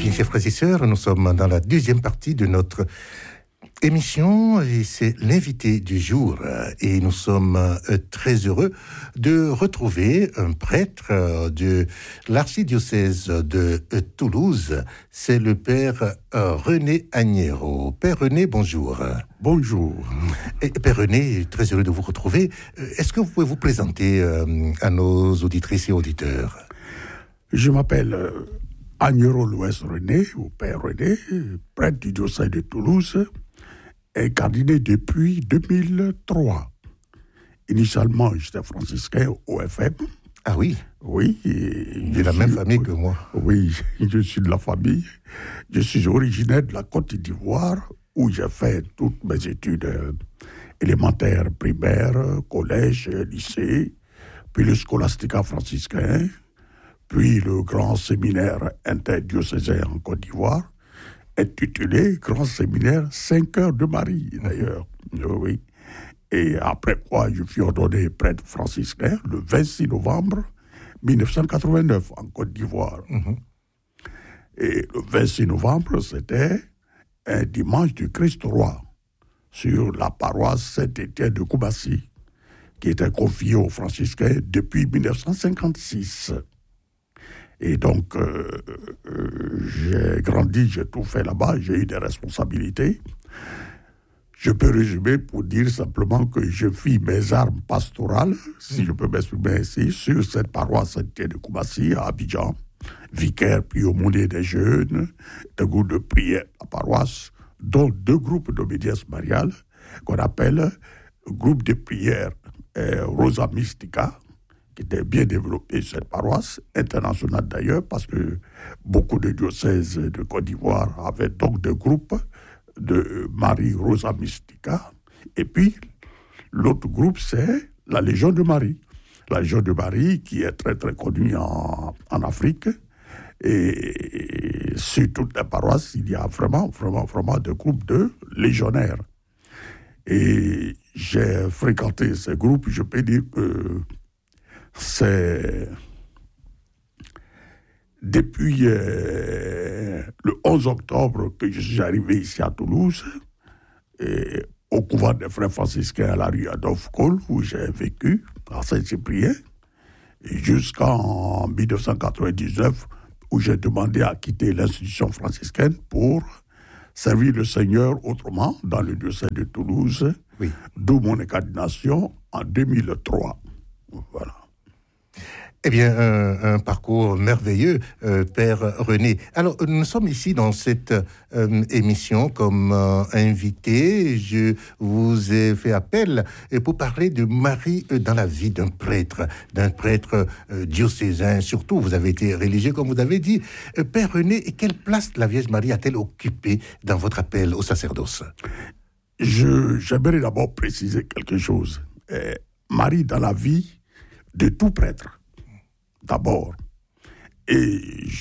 Bien, chers frères et sœurs, nous sommes dans la deuxième partie de notre émission et c'est l'invité du jour. Et nous sommes très heureux de retrouver un prêtre de l'archidiocèse de Toulouse. C'est le père René Agnero. Père René, bonjour. Bonjour. Et Père René, très heureux de vous retrouver. Est-ce que vous pouvez vous présenter à nos auditrices et auditeurs? Je m'appelle Agnero Louis René, ou Père René, prêtre du diocèse de Toulouse, et cardinal depuis 2003. Initialement, j'étais franciscain au FM. Ah oui? Oui. De la même famille que moi. Oui, je suis de la famille. Je suis originaire de la Côte d'Ivoire, où j'ai fait toutes mes études élémentaires, primaires, collège, lycée, puis le scolastica franciscain, puis le grand séminaire interdiocésain en Côte d'Ivoire, intitulé Grand séminaire 5 heures de Marie, d'ailleurs. Oui. Et après quoi, je fus ordonné prêtre franciscain le 26 novembre 1989 en Côte d'Ivoire. Et le 26 novembre, c'était un dimanche du Christ-Roi sur la paroisse Saint-Étienne de Koumassi, qui était confiée aux franciscains depuis 1956. Et donc, j'ai grandi, j'ai tout fait là-bas, j'ai eu des responsabilités. Je peux résumer pour dire simplement que je fis mes armes pastorales, si je peux m'exprimer ainsi, sur cette paroisse Saint-Étienne de Koumassi, à Abidjan, vicaire puis aumônier des jeunes, des groupes de prière à la paroisse, dont 2 groupes d'obédience mariale, qu'on appelle groupe de prière Rosa Mystica, qui était bien développé, cette paroisse, internationale d'ailleurs, parce que beaucoup de diocèses de Côte d'Ivoire avaient donc des groupes de Marie Rosa Mystica. Et puis, l'autre groupe, c'est la Légion de Marie. La Légion de Marie, qui est très, très connue en Afrique. Et sur toutes les paroisses, il y a vraiment des groupes de légionnaires. Et j'ai fréquenté ces groupes, je peux dire que c'est depuis le 11 octobre que je suis arrivé ici à Toulouse, et au couvent des frères franciscains à la rue Adolphe Cole, où j'ai vécu à Saint-Cyprien, jusqu'en 1999, où j'ai demandé à quitter l'institution franciscaine pour servir le Seigneur autrement dans le diocèse de Toulouse, oui. D'où mon incardination en 2003. Voilà. Eh bien, un parcours merveilleux, Père René. Alors, nous sommes ici dans cette émission comme invité. Je vous ai fait appel pour parler de Marie dans la vie d'un prêtre diocésain. Surtout, vous avez été religieux, comme vous avez dit. Père René, quelle place la Vierge Marie a-t-elle occupée dans votre appel au sacerdoce? J'aimerais d'abord préciser quelque chose. Marie dans la vie de tout prêtre. D'abord. Et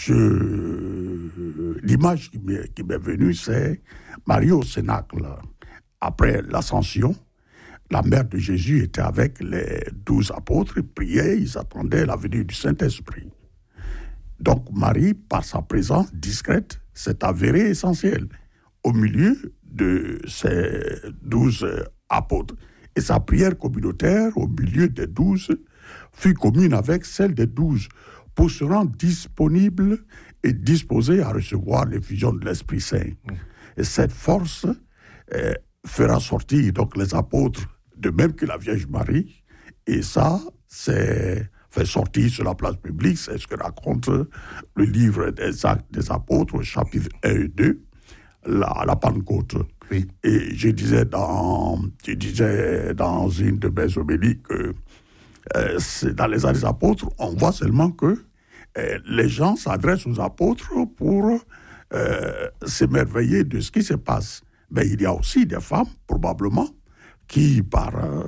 l'image qui m'est venue, c'est Marie au Cénacle. Après l'Ascension, la mère de Jésus était avec les 12 apôtres, ils priaient, ils attendaient la venue du Saint-Esprit. Donc Marie, par sa présence discrète, s'est avérée essentielle au milieu de ces 12 apôtres. Et sa prière communautaire, au milieu des 12, fut commune avec celle des 12 pour se rendre disponible et disposé à recevoir l'effusion de l'Esprit Saint. Et cette force fera sortir donc les apôtres de même que la Vierge Marie. Et ça, c'est fait sortir sur la place publique. C'est ce que raconte le livre des Actes des Apôtres, chapitre 1 et 2, la Pentecôte. Oui. Et je disais dans une de mes homélies que dans les Actes des Apôtres, on voit seulement que les gens s'adressent aux apôtres pour s'émerveiller de ce qui se passe. Mais il y a aussi des femmes, probablement, qui, par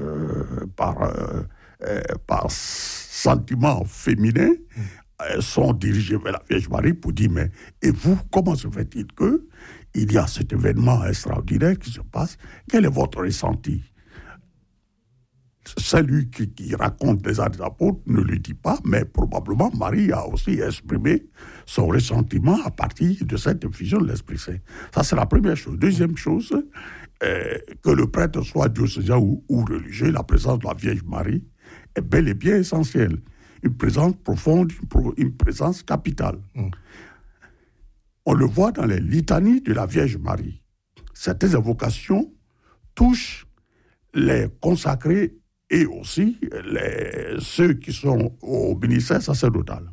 sentiment féminin, sont dirigées vers la Vierge Marie pour dire, mais et vous, comment se fait-il qu'il y a cet événement extraordinaire qui se passe? Quel est votre ressenti? celui qui raconte les Actes des Apôtres ne le dit pas, mais probablement Marie a aussi exprimé son ressentiment à partir de cette effusion de l'Esprit Saint. Ça, c'est la première chose. Deuxième chose, que le prêtre soit diocésain ou religieux, la présence de la Vierge Marie est bel et bien essentielle. Une présence profonde, une présence capitale. On le voit dans les litanies de la Vierge Marie. Certaines invocations touchent les consacrés et aussi ceux qui sont au ministère sacerdotal.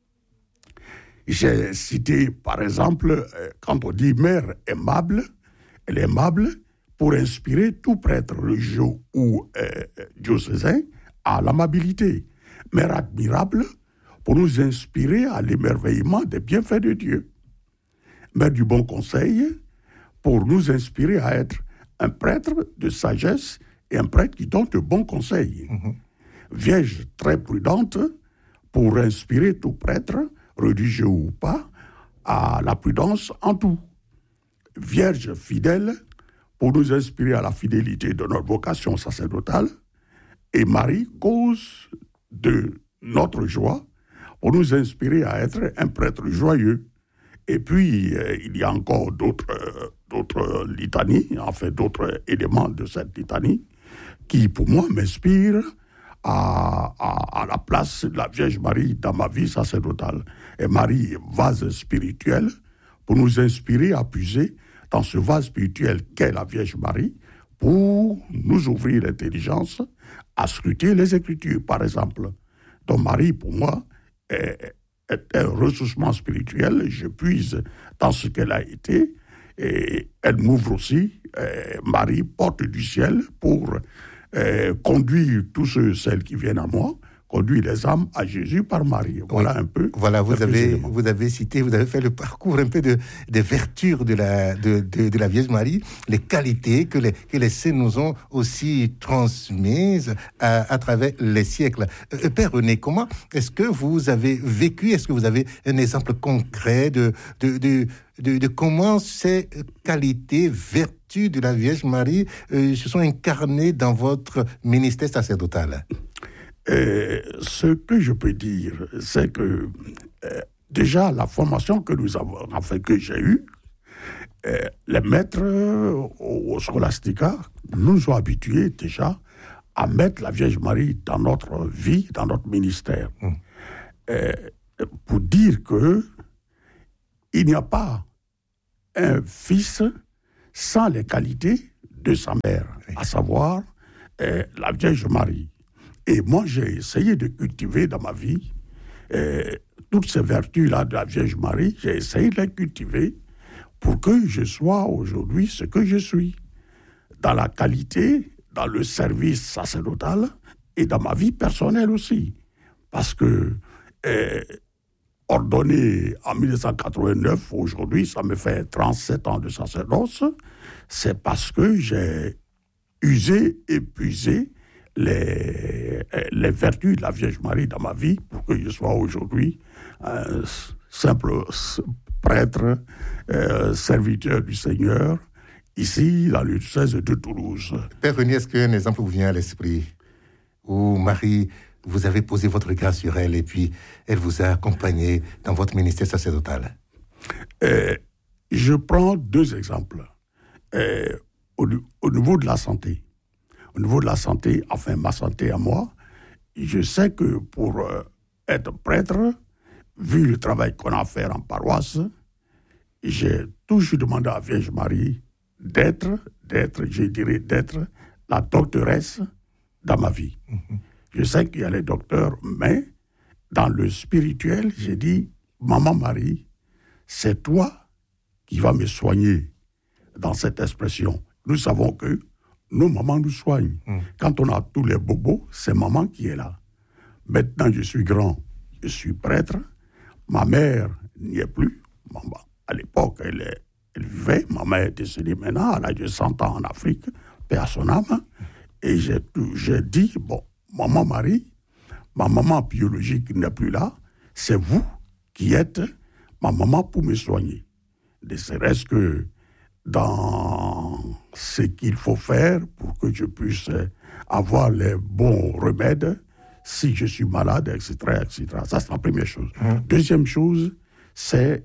J'ai cité, par exemple, quand on dit « mère aimable », elle est aimable pour inspirer tout prêtre religieux ou diocésain à l'amabilité. Mère admirable pour nous inspirer à l'émerveillement des bienfaits de Dieu. Mère du bon conseil pour nous inspirer à être un prêtre de sagesse et un prêtre qui donne de bons conseils. Vierge très prudente pour inspirer tout prêtre, religieux ou pas, à la prudence en tout. Vierge fidèle pour nous inspirer à la fidélité de notre vocation sacerdotale. Et Marie, cause de notre joie, pour nous inspirer à être un prêtre joyeux. Et puis, il y a encore d'autres litanies, en fait d'autres éléments de cette litanie, qui pour moi m'inspirent à la place de la Vierge Marie dans ma vie sacerdotale. Et Marie, vase spirituel, pour nous inspirer à puiser dans ce vase spirituel qu'est la Vierge Marie, pour nous ouvrir l'intelligence à scruter les Écritures, par exemple. Donc Marie, pour moi, est un ressourcement spirituel. Je puise dans ce qu'elle a été, et elle m'ouvre aussi, Marie, porte du ciel, pour conduire tous celles qui viennent à moi, conduire les âmes à Jésus par Marie. Voilà, oui, un peu. Voilà, vous avez cité, vous avez fait le parcours un peu des vertus de la Vierge Marie, les qualités que les saints nous ont aussi transmises à travers les siècles. Père René, comment est-ce que vous avez vécu, est-ce que vous avez un exemple concret de comment ces qualités, vertus de la Vierge Marie se sont incarnées dans votre ministère sacerdotal? Ce que je peux dire, c'est que déjà la formation que nous avons, enfin que j'ai eue, les maîtres au Scholastica nous ont habitués déjà à mettre la Vierge Marie dans notre vie, dans notre ministère. Pour dire que il n'y a pas un fils sans les qualités de sa mère, à savoir la Vierge Marie. Et moi, j'ai essayé de cultiver dans ma vie toutes ces vertus-là de la Vierge Marie. J'ai essayé de les cultiver pour que je sois aujourd'hui ce que je suis. Dans la qualité, dans le service sacerdotal et dans ma vie personnelle aussi. Parce que ordonné en 1989, aujourd'hui, ça me fait 37 ans de sacerdoce, c'est parce que j'ai usé et puisé les vertus de la Vierge Marie dans ma vie pour que je sois aujourd'hui un simple prêtre, serviteur du Seigneur, ici dans le diocèse de Toulouse. Père René, est-ce qu'un exemple vous vient à l'esprit où Marie, vous avez posé votre regard sur elle et puis elle vous a accompagné dans votre ministère sacerdotal? Je prends deux exemples. Au niveau de la santé. Au niveau de la santé, enfin ma santé à moi, je sais que pour être prêtre, vu le travail qu'on a à faire en paroisse, j'ai toujours demandé à la Vierge Marie d'être la doctoresse dans ma vie. Je sais qu'il y a les docteurs, mais dans le spirituel, j'ai dit, Maman Marie, c'est toi qui vas me soigner dans cette expression. Nous savons que nos mamans nous soignent. Quand on a tous les bobos, c'est maman qui est là. Maintenant, je suis grand, je suis prêtre. Ma mère n'y est plus. Maman, à l'époque, elle vivait. Ma mère est décédée maintenant, à l'âge de 100 ans en Afrique, paix à son âme. Et j'ai dit, bon, Maman Marie, ma maman biologique n'est plus là, c'est vous qui êtes ma maman pour me soigner. Ne serait-ce que dans ce qu'il faut faire pour que je puisse avoir les bons remèdes si je suis malade, etc., etc. Ça, c'est la première chose. Deuxième chose, c'est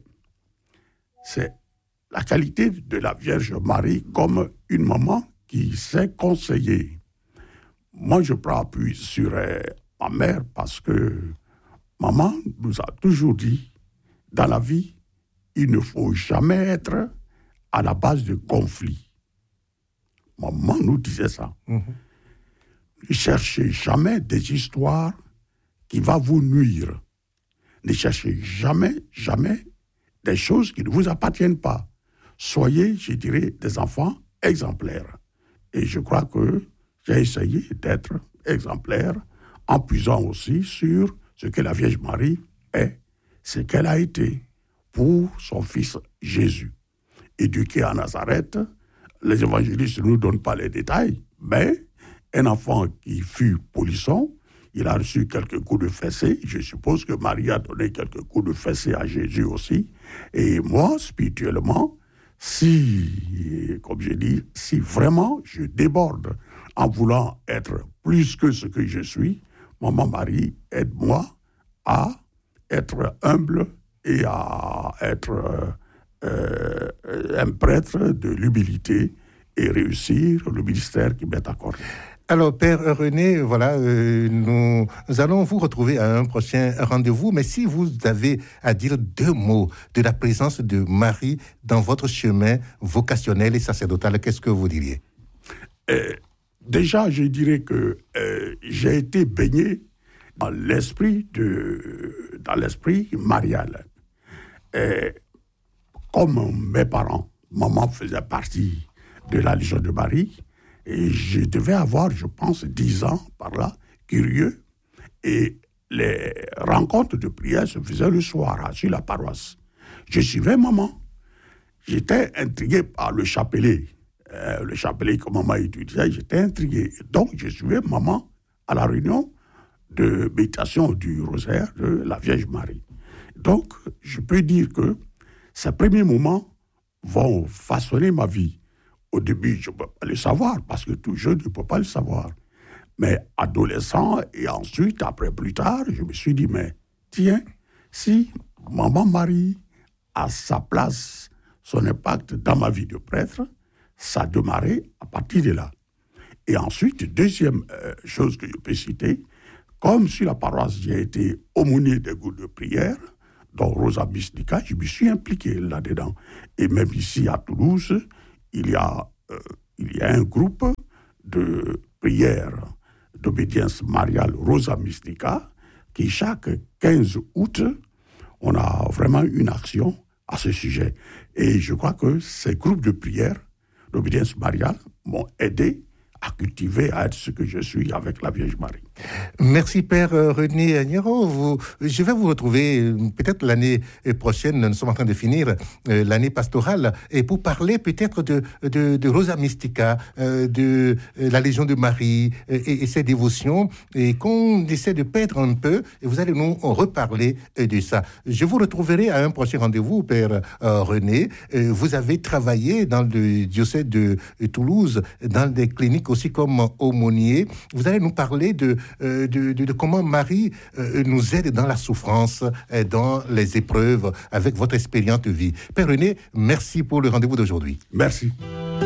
la qualité de la Vierge Marie comme une maman qui sait conseiller. Moi, je prends appui sur ma mère parce que maman nous a toujours dit, dans la vie, il ne faut jamais être à la base de conflits. Maman nous disait ça. Ne cherchez jamais des histoires qui vont vous nuire. Ne cherchez jamais des choses qui ne vous appartiennent pas. Soyez, je dirais, des enfants exemplaires. Et je crois que j'ai essayé d'être exemplaire en puisant aussi sur ce que la Vierge Marie est, ce qu'elle a été pour son fils Jésus. Éduqué à Nazareth, les évangélistes ne nous donnent pas les détails, mais un enfant qui fut polisson, il a reçu quelques coups de fessée. Je suppose que Marie a donné quelques coups de fessée à Jésus aussi. Et moi, spirituellement, comme je dis, si vraiment je déborde en voulant être plus que ce que je suis, Maman Marie, aide-moi à être humble et à être un prêtre de l'humilité et réussir le ministère qui m'est accordé. Alors, Père René, voilà, nous allons vous retrouver à un prochain rendez-vous, mais si vous avez à dire 2 mots de la présence de Marie dans votre chemin vocationnel et sacerdotal, qu'est-ce que vous diriez? Déjà, je dirais que j'ai été baigné dans l'esprit marial. Comme mes parents, maman faisait partie de la Légion de Marie, et je devais avoir, je pense, 10 ans par là, curieux. Et les rencontres de prière se faisaient le soir, sur la paroisse. Je suivais maman. J'étais intrigué par le chapelet. Le chapelet que maman utilisait, j'étais intrigué. Donc, je suivais maman à la réunion de méditation du rosaire de la Vierge Marie. Donc, je peux dire que ces premiers moments vont façonner ma vie. Au début, je ne peux pas le savoir, parce que tout jeune, je ne peux pas le savoir. Mais adolescent, et ensuite, après, plus tard, je me suis dit, mais tiens, si Maman Marie a sa place, son impact dans ma vie de prêtre, ça a démarré à partir de là. Et ensuite, deuxième chose que je peux citer, comme sur la paroisse, j'ai été aumônier des groupes de prière, dont Rosa Mystica, je me suis impliqué là-dedans. Et même ici, à Toulouse, il y a un groupe de prière d'obédience mariale Rosa Mystica qui, chaque 15 août, on a vraiment une action à ce sujet. Et je crois que ces groupes de prière d'obédience mariale m'ont aidé à cultiver, à être ce que je suis avec la Vierge Marie. Merci Père René Agnero. Je vais vous retrouver peut-être l'année prochaine, nous sommes en train de finir l'année pastorale, et pour parler peut-être de Rosa Mystica, de la Légion de Marie et ses dévotions, et qu'on essaie de perdre un peu, et vous allez nous reparler de ça. Je vous retrouverai à un prochain rendez-vous, Père René. Vous avez travaillé dans le diocèse de Toulouse, dans des cliniques aussi comme aumônier. Vous allez nous parler de comment Marie nous aide dans la souffrance, dans les épreuves, avec votre expérience de vie. Père René, merci pour le rendez-vous d'aujourd'hui. Merci.